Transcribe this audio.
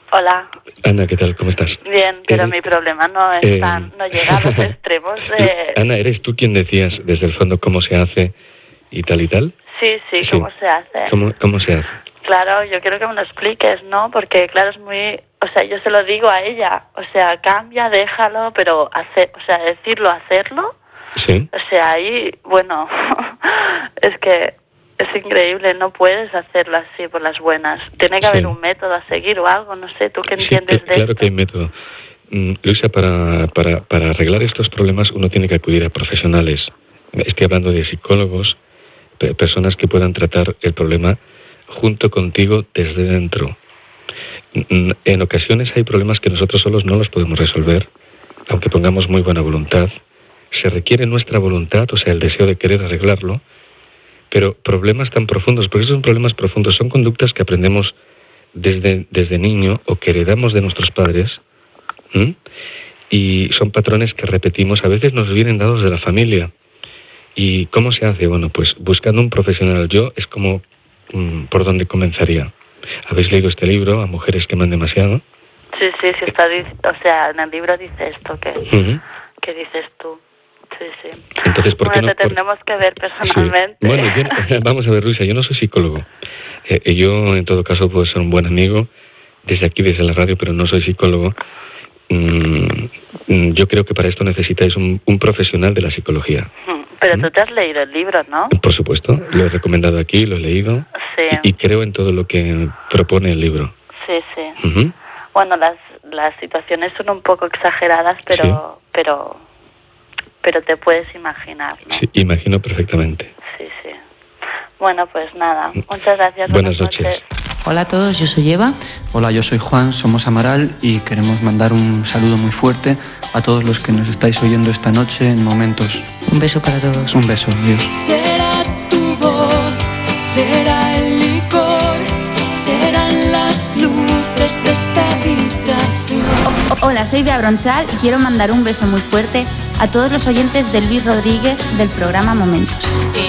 Hola. Ana, ¿qué tal? ¿Cómo estás? Bien, pero mi problema no llega a los extremos de... Ana, ¿eres tú quien decías desde el fondo cómo se hace y tal y tal? Sí, ¿cómo se hace? ¿Cómo se hace? Claro, yo quiero que me lo expliques, ¿no? Porque claro, es muy... O sea, yo se lo digo a ella. O sea, cambia, déjalo, pero decirlo, hacerlo. Sí. O sea, ahí, bueno, es que es increíble, no puedes hacerlo así por las buenas. Tiene que haber un método a seguir o algo, no sé, ¿tú qué entiendes de claro esto? Que hay método. Luisa, para arreglar estos problemas uno tiene que acudir a profesionales. Estoy hablando de psicólogos, personas que puedan tratar el problema junto contigo desde dentro. En ocasiones hay problemas que nosotros solos no los podemos resolver, aunque pongamos muy buena voluntad. Se requiere nuestra voluntad, o sea, el deseo de querer arreglarlo, pero problemas tan profundos, porque esos son problemas profundos, son conductas que aprendemos desde niño o que heredamos de nuestros padres, y son patrones que repetimos, a veces nos vienen dados de la familia. ¿Y cómo se hace? Bueno, pues buscando un profesional. Yo es como por dónde comenzaría. ¿Habéis leído este libro, A mujeres que aman demasiado? Sí, está, o sea, en el libro dice esto que dices tú. Sí. Entonces, ¿por qué no? Te tendremos que ver personalmente. Sí. Bueno, vamos a ver, Luisa, yo no soy psicólogo. Yo, en todo caso, puedo ser un buen amigo desde aquí, desde la radio, pero no soy psicólogo. Yo creo que para esto necesitáis un profesional de la psicología. Pero tú te has leído el libro, ¿no? Por supuesto, lo he recomendado aquí, lo he leído. Sí. Y creo en todo lo que propone el libro. Sí. Uh-huh. Bueno, las situaciones son un poco exageradas, pero te puedes imaginar, ¿no? Sí, imagino perfectamente. Sí. Bueno, pues nada, muchas gracias. Buenas noches. Hola a todos, yo soy Eva. Hola, yo soy Juan, somos Amaral y queremos mandar un saludo muy fuerte a todos los que nos estáis oyendo esta noche en Momentos. Un beso para todos. Un beso, adiós. Será tu voz, será el licor, serán las luces de esta habitación. Hola, soy Bea Bronchal y quiero mandar un beso muy fuerte a todos los oyentes de Luis Rodríguez del programa Momentos.